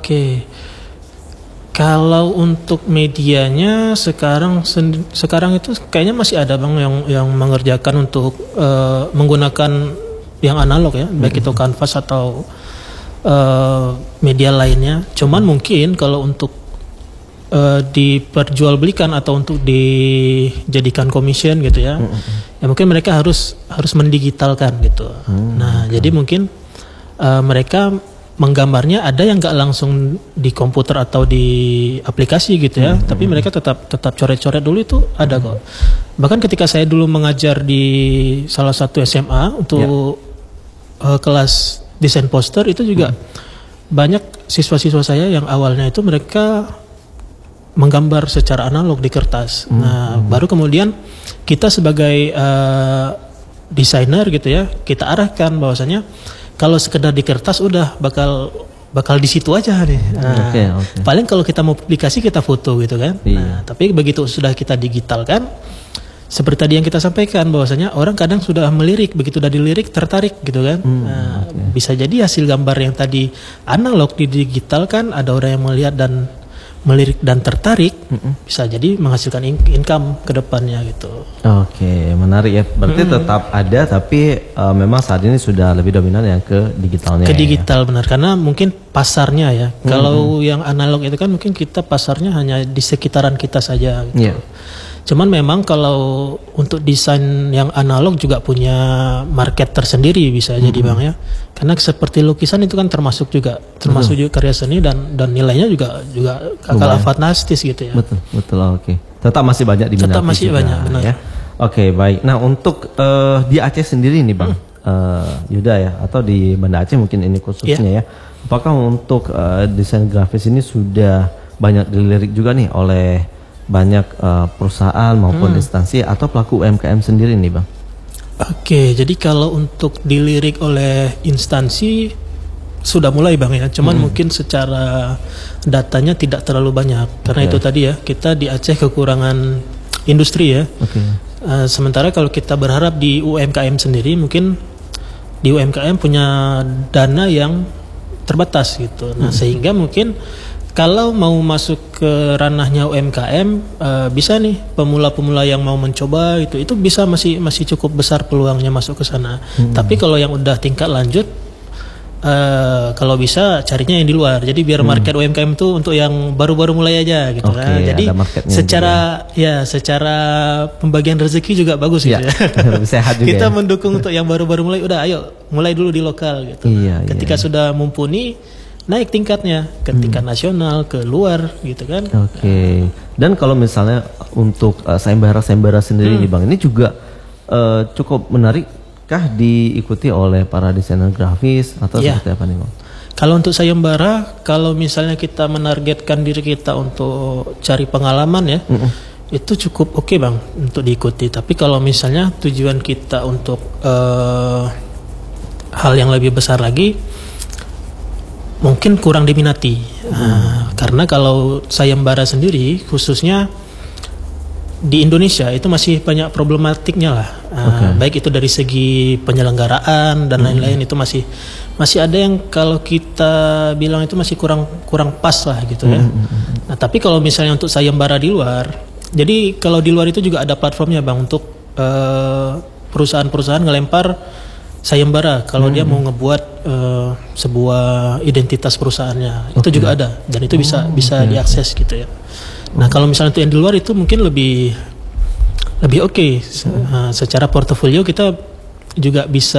C: Kalau untuk medianya sekarang itu kayaknya masih ada Bang yang mengerjakan untuk menggunakan yang analog ya, baik itu kanvas atau media lainnya. Cuman mungkin kalau untuk diperjualbelikan atau untuk dijadikan commission gitu ya, ya mungkin mereka harus mendigitalkan gitu. Jadi mungkin mereka menggambarnya ada yang nggak langsung di komputer atau di aplikasi gitu ya, tapi mereka tetap coret-coret dulu, itu ada kok. Bahkan ketika saya dulu mengajar di salah satu SMA untuk kelas desain poster, itu juga banyak siswa-siswa saya yang awalnya itu mereka menggambar secara analog di kertas. Baru kemudian kita sebagai desainer gitu ya, kita arahkan bahwasanya kalau sekedar di kertas udah bakal di situ aja nih. Paling kalau kita mau publikasi kita foto gitu kan. Tapi begitu sudah kita digitalkan, seperti tadi yang kita sampaikan bahwasanya orang kadang sudah melirik, begitu udah dilirik tertarik gitu kan. Bisa jadi hasil gambar yang tadi analog didigitalkan, ada orang yang melihat dan melirik dan tertarik, bisa jadi menghasilkan income ke depannya gitu.
B: Menarik ya. Berarti tetap ada, tapi memang saat ini sudah lebih dominan yang ke digitalnya.
C: Ke digital benar, karena mungkin pasarnya ya. Kalau yang analog itu kan mungkin kita pasarnya hanya di sekitaran kita saja gitu. Cuman memang kalau untuk desain yang analog juga punya market tersendiri bisa jadi Bang ya. Karena seperti lukisan itu kan termasuk juga karya seni dan nilainya juga kalah fantastis gitu ya.
B: Betul, oke. Tetap masih banyak diminati.
C: Tetap masih
B: juga,
C: banyak, benar.
B: Ya. Oke, baik. Nah, untuk di Aceh sendiri nih Bang, Yuda ya, atau di Banda Aceh mungkin ini khususnya ya. Apakah untuk desain grafis ini sudah banyak dilirik juga nih oleh banyak perusahaan maupun instansi atau pelaku UMKM sendiri nih Bang?
C: Oke, jadi kalau untuk dilirik oleh instansi sudah mulai Bang ya, cuman mungkin secara datanya tidak terlalu banyak karena itu tadi ya, kita di Aceh kekurangan industri ya. Sementara kalau kita berharap di UMKM sendiri, mungkin di UMKM punya dana yang terbatas gitu. Nah, sehingga mungkin kalau mau masuk ke ranahnya UMKM, bisa nih pemula-pemula yang mau mencoba itu bisa masih cukup besar peluangnya masuk ke sana. Tapi kalau yang udah tingkat lanjut, kalau bisa carinya yang di luar. Jadi biar market UMKM itu untuk yang baru-baru mulai aja gitu kan. Jadi secara pembagian rezeki juga bagus gitu ya.
B: Sehat juga.
C: Kita mendukung untuk yang baru-baru mulai, udah ayo mulai dulu di lokal gitu. Ketika sudah mumpuni, naik tingkatnya ke tingkat nasional, ke luar gitu kan.
B: Dan kalau misalnya untuk sayembara sendiri nih Bang, ini juga cukup menarik kah diikuti oleh para desainer grafis atau seperti apa nih Bang?
C: Kalau untuk sayembara, kalau misalnya kita menargetkan diri kita untuk cari pengalaman ya, itu cukup oke Bang untuk diikuti. Tapi kalau misalnya tujuan kita untuk hal yang lebih besar lagi, mungkin kurang diminati. Karena kalau sayembara sendiri khususnya di Indonesia itu masih banyak problematiknya lah. Baik itu dari segi penyelenggaraan dan lain-lain, itu masih ada yang kalau kita bilang itu masih kurang pas lah gitu ya. Nah, tapi kalau misalnya untuk sayembara di luar, jadi kalau di luar itu juga ada platformnya Bang untuk perusahaan-perusahaan ngelempar sayembara kalau dia mau ngebuat sebuah identitas perusahaannya, itu juga ada dan itu bisa diakses gitu ya. Nah, kalau misalnya untuk yang di luar itu mungkin lebih oke. Secara portofolio kita juga bisa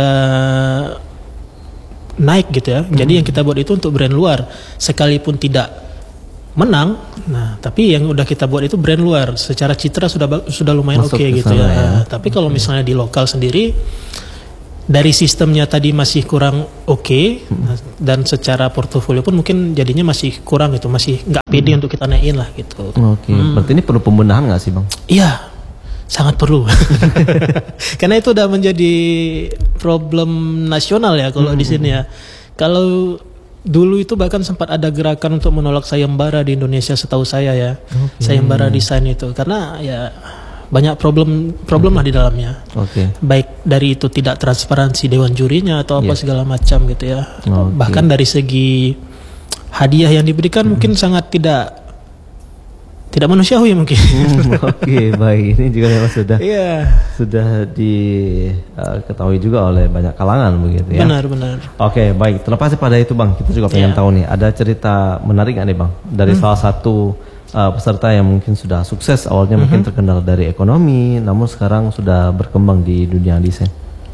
C: naik gitu ya. Jadi yang kita buat itu untuk brand luar, sekalipun tidak menang, nah tapi yang udah kita buat itu brand luar, secara citra sudah lumayan oke gitu ya. Tapi kalau misalnya di lokal sendiri, dari sistemnya tadi masih kurang oke, dan secara portofolio pun mungkin jadinya masih kurang gitu, masih nggak pede untuk kita naikin lah gitu.
B: Berarti ini perlu pembenahan nggak sih Bang?
C: Iya, sangat perlu. Karena itu udah menjadi problem nasional ya kalau di sini ya. Kalau dulu itu bahkan sempat ada gerakan untuk menolak sayembara di Indonesia setahu saya ya, sayembara desain itu, karena ya banyak problem lah di dalamnya. Baik dari itu tidak transparansi dewan jurinya atau apa segala macam gitu ya. Bahkan dari segi hadiah yang diberikan mungkin sangat tidak manusiawi mungkin.
B: Baik, ini juga memang sudah diketahui juga oleh banyak kalangan begitu ya.
C: Benar.
B: Baik, terlepas pada itu Bang, kita juga pengen tahu nih, ada cerita menarik nggak nih Bang dari salah satu peserta yang mungkin sudah sukses awalnya, mungkin terkenal dari ekonomi, namun sekarang sudah berkembang di dunia desain?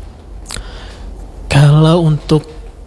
C: Kalau untuk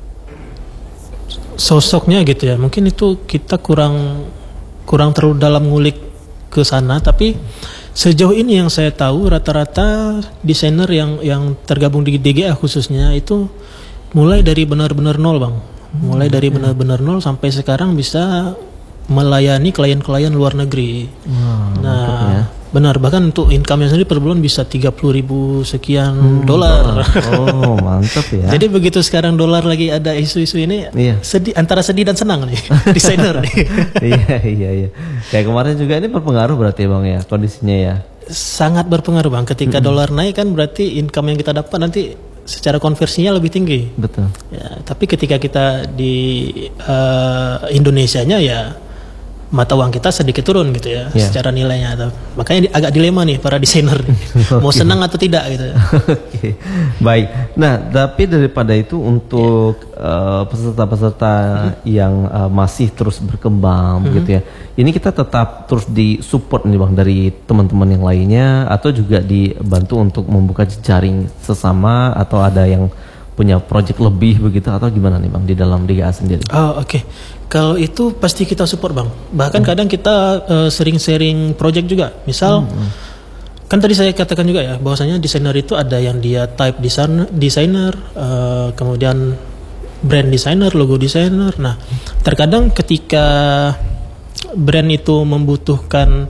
C: sosoknya gitu ya, mungkin itu kita kurang terlalu dalam ngulik ke sana. Tapi sejauh ini yang saya tahu rata-rata desainer yang tergabung di DGA khususnya itu mulai dari benar-benar nol Bang, mulai dari benar-benar nol sampai sekarang bisa melayani klien-klien luar negeri. Benar, bahkan untuk income-nya sendiri per bulan bisa 30.000 sekian dolar.
B: Mantap ya.
C: Jadi begitu sekarang dolar lagi ada isu-isu ini, antara sedih dan senang nih desainer nih.
B: Iya. Kayak kemarin juga ini berpengaruh berarti Bang ya kondisinya ya.
C: Sangat berpengaruh Bang. Ketika dolar naik kan berarti income yang kita dapat nanti secara konversinya lebih tinggi.
B: Betul.
C: Ya, tapi ketika kita di Indonesianya ya mata uang kita sedikit turun gitu ya, secara nilainya. Makanya agak dilema nih para desainer, mau senang atau tidak gitu.
B: Oke, baik. Nah, tapi daripada itu untuk peserta-peserta yang masih terus berkembang gitu ya, ini kita tetap terus disupport nih Bang dari teman-teman yang lainnya, atau juga dibantu untuk membuka jejaring sesama, atau ada yang punya project lebih begitu, atau gimana nih Bang di dalam DGA sendiri?
C: Oh, oke. Kalau itu pasti kita support Bang. Bahkan kadang kita sering sharing project juga. Misal kan tadi saya katakan juga ya, bahwasanya desainer itu ada yang dia type designer, kemudian brand designer, logo designer. Nah, terkadang ketika brand itu membutuhkan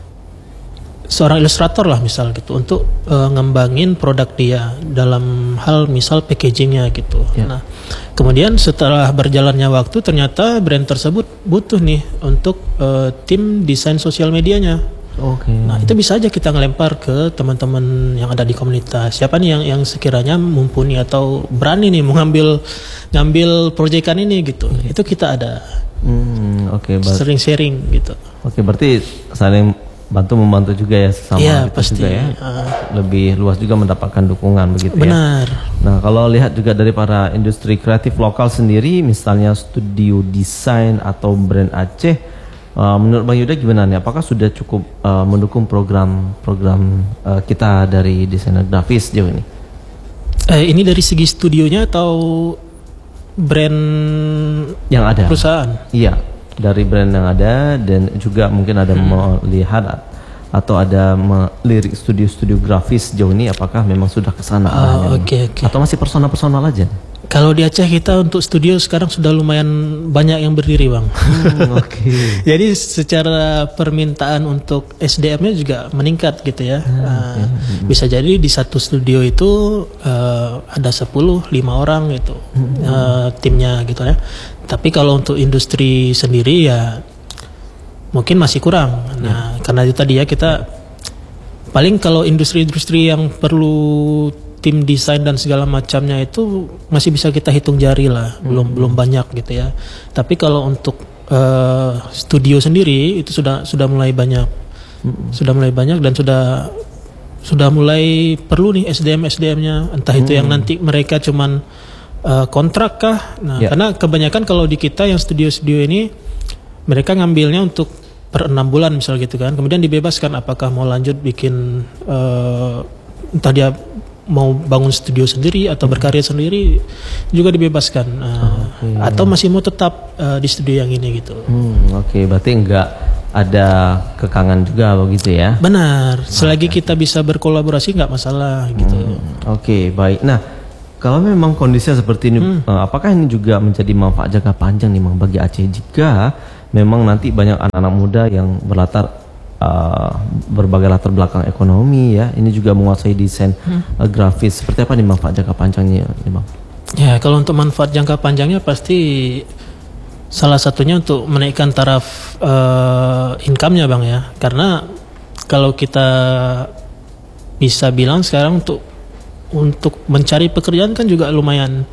C: seorang ilustrator lah misal gitu untuk ngembangin produk dia dalam hal misal packagingnya gitu. Nah, kemudian setelah berjalannya waktu ternyata brand tersebut butuh nih untuk tim desain sosial medianya. Nah, itu bisa aja kita ngelempar ke teman-teman yang ada di komunitas. Siapa nih yang sekiranya mumpuni atau berani nih ngambil proyekan ini gitu. Itu kita ada. Sering sharing gitu.
B: Berarti saling membantu juga ya sama kita
C: pasti.
B: Juga ya. Lebih luas juga mendapatkan dukungan begitu ya.
C: Benar.
B: Nah, kalau lihat juga dari para industri kreatif lokal sendiri, misalnya studio desain atau brand Aceh, menurut Bang Yuda gimana nih? Apakah sudah cukup mendukung program kita dari desainer grafis sejauh ini?
C: Ini dari segi studionya atau brand
B: yang ada?
C: Perusahaan?
B: Iya, dari brand yang ada, dan juga mungkin ada melihat atau ada melirik studio-studio grafis jauh ini, apakah memang sudah ke sana atau masih personal aja?
C: Kalau di Aceh kita untuk studio sekarang sudah lumayan banyak yang berdiri Bang. Jadi secara permintaan untuk SDM-nya juga meningkat gitu ya. Bisa jadi di satu studio itu ada 5 orang gitu timnya gitu ya. Tapi kalau untuk industri sendiri ya mungkin masih kurang. Nah, karena itu tadi ya, kita paling kalau industri-industri yang perlu tim desain dan segala macamnya itu masih bisa kita hitung jari lah, belum banyak gitu ya. Tapi kalau untuk studio sendiri itu sudah mulai banyak, dan sudah mulai perlu nih SDM-nya, entah itu yang nanti mereka cuman kontrak kah. Nah, karena kebanyakan kalau di kita yang studio-studio ini mereka ngambilnya untuk per 6 bulan misal gitu kan, kemudian dibebaskan apakah mau lanjut bikin entah dia mau bangun studio sendiri atau berkarya sendiri juga dibebaskan, atau masih mau tetap di studio yang ini gitu.
B: Berarti enggak ada kekangan juga begitu ya?
C: Benar, selagi kita bisa berkolaborasi nggak masalah gitu.
B: Baik. Nah, kalau memang kondisinya seperti ini, apakah ini juga menjadi manfaat jangka panjang nih Bang bagi Aceh jika memang nanti banyak anak-anak muda yang berbagai latar belakang ekonomi ya, ini juga menguasai desain grafis, seperti apa nih manfaat jangka panjangnya nih Bang?
C: Ya, kalau untuk manfaat jangka panjangnya pasti salah satunya untuk menaikkan taraf income-nya Bang ya, karena kalau kita bisa bilang sekarang untuk mencari pekerjaan kan juga lumayan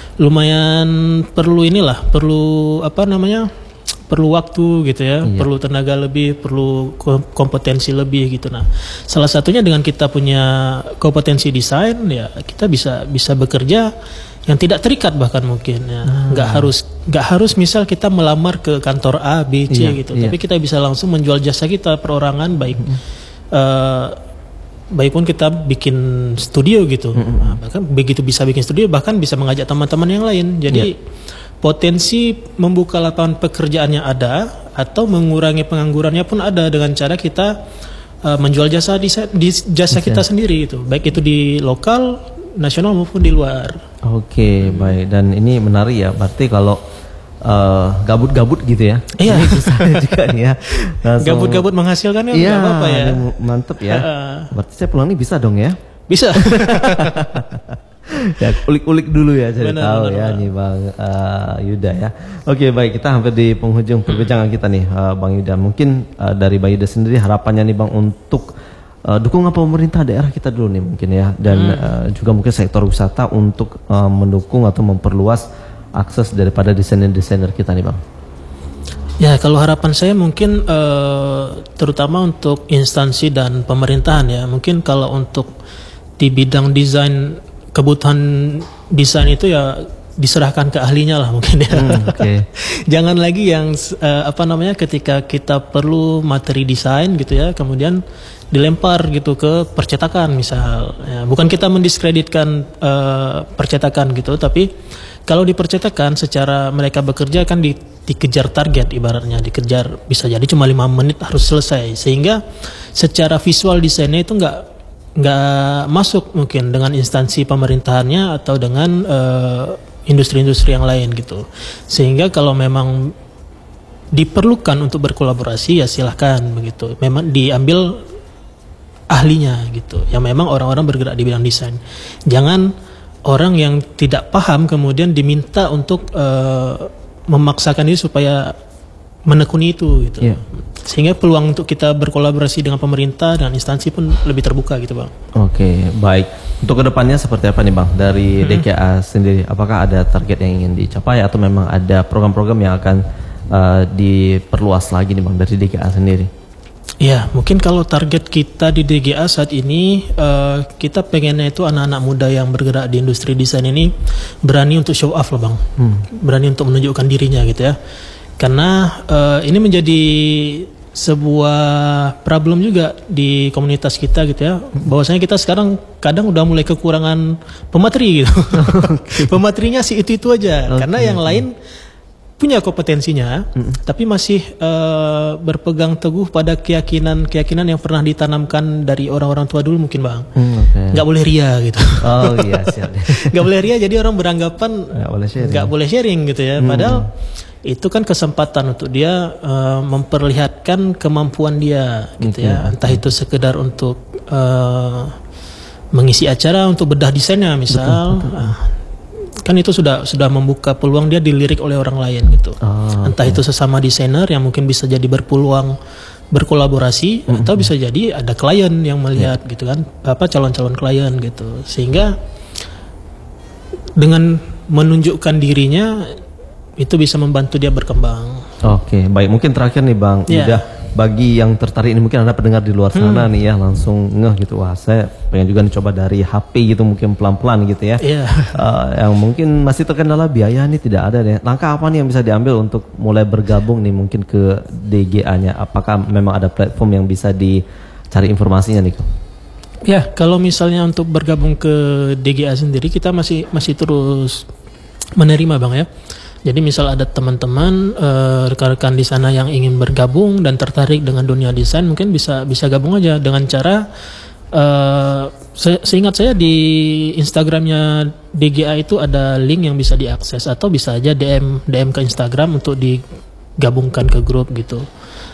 C: perlu waktu gitu ya, perlu tenaga lebih, perlu kompetensi lebih gitu. Nah, salah satunya dengan kita punya kompetensi desain ya, kita bisa bekerja yang tidak terikat bahkan mungkin ya. Nggak harus misal kita melamar ke kantor A, B, C gitu. Tapi kita bisa langsung menjual jasa kita perorangan, baik pun kita bikin studio gitu. Nah, bahkan begitu bisa bikin studio, bahkan bisa mengajak teman-teman yang lain. Jadi potensi membuka lapangan pekerjaannya ada, atau mengurangi penganggurannya pun ada dengan cara kita menjual jasa kita sendiri itu, baik itu di lokal, nasional maupun di luar.
B: Baik, dan ini menarik ya. Berarti kalau gabut-gabut gitu ya?
C: Iya.
B: Ini juga nih ya.
C: Gabut-gabut menghasilkan kan nggak apa-apa ya.
B: Mantep ya. Berarti saya pulang nih bisa dong ya?
C: Bisa.
B: Ya, ulik-ulik dulu ya, cari tahu ya nih Bang Yuda ya. Baik, kita hampir di penghujung perbincangan kita nih Bang Yuda. Mungkin dari Bang Yuda sendiri harapannya nih Bang untuk dukungan pemerintah daerah kita dulu nih mungkin ya, dan juga mungkin sektor wisata untuk mendukung atau memperluas akses daripada desainer-desainer kita nih Bang.
C: Ya, kalau harapan saya mungkin terutama untuk instansi dan pemerintahan ya. Mungkin kalau untuk di bidang desain, kebutuhan desain itu ya diserahkan ke ahlinya lah mungkin ya.
B: Okay.
C: Jangan lagi yang ketika kita perlu materi desain gitu ya, kemudian dilempar gitu ke percetakan misal. Ya, bukan kita mendiskreditkan percetakan gitu, tapi kalau di percetakan secara mereka bekerja kan dikejar target, ibaratnya dikejar bisa jadi cuma 5 menit harus selesai, sehingga secara visual desainnya itu nggak masuk mungkin dengan instansi pemerintahannya atau dengan industri-industri yang lain gitu. Sehingga kalau memang diperlukan untuk berkolaborasi ya silahkan begitu, memang diambil ahlinya gitu, yang memang orang-orang bergerak di bidang desain. Jangan orang yang tidak paham kemudian diminta untuk memaksakan diri supaya menekuni itu gitu. Yeah. Sehingga peluang untuk kita berkolaborasi dengan pemerintah dan instansi pun lebih terbuka gitu Bang.
B: Oke, baik. Untuk kedepannya seperti apa nih Bang dari DKA sendiri? Apakah ada target yang ingin dicapai atau memang ada program-program yang akan diperluas lagi nih Bang dari DKA sendiri?
C: Ya, mungkin kalau target kita di DGA saat ini, kita pengennya itu anak-anak muda yang bergerak di industri desain ini berani untuk show off loh Bang. Berani untuk menunjukkan dirinya gitu ya. Karena ini menjadi sebuah problem juga di komunitas kita gitu ya. Bahwasanya kita sekarang kadang udah mulai kekurangan pemateri gitu. Pematerinya sih itu aja. Karena yang lain punya kompetensinya, tapi masih berpegang teguh pada keyakinan yang pernah ditanamkan dari orang-orang tua dulu mungkin Bang. Nggak boleh ria gitu.
B: Oh iya siap.
C: Nggak boleh ria, jadi orang beranggapan nggak boleh sharing gitu ya. Padahal itu kan kesempatan untuk dia memperlihatkan kemampuan dia gitu ya. Entah itu sekedar untuk mengisi acara untuk bedah desainnya misal. Betul. Kan itu sudah membuka peluang dia dilirik oleh orang lain gitu. Entah itu sesama desainer yang mungkin bisa jadi berpeluang berkolaborasi, atau bisa jadi ada klien yang melihat gitu kan, calon-calon klien gitu. Sehingga dengan menunjukkan dirinya itu bisa membantu dia berkembang.
B: Oke, baik. Mungkin terakhir nih Bang, udah bagi yang tertarik ini, mungkin ada pendengar di luar sana nih ya, langsung ngeh gitu, wah saya pengen juga nih coba dari HP gitu, mungkin pelan-pelan gitu ya. Yang mungkin masih terkendala biaya nih, tidak ada deh. Langkah apa nih yang bisa diambil untuk mulai bergabung nih mungkin ke DGA-nya? Apakah memang ada platform yang bisa dicari informasinya nih?
C: Ya, kalau misalnya untuk bergabung ke DGA sendiri, kita masih terus menerima Bang ya. Jadi misal ada teman-teman rekan-rekan di sana yang ingin bergabung dan tertarik dengan dunia desain, mungkin bisa gabung aja dengan cara seingat saya di Instagramnya DGA itu ada link yang bisa diakses, atau bisa aja DM ke Instagram untuk digabungkan ke grup gitu.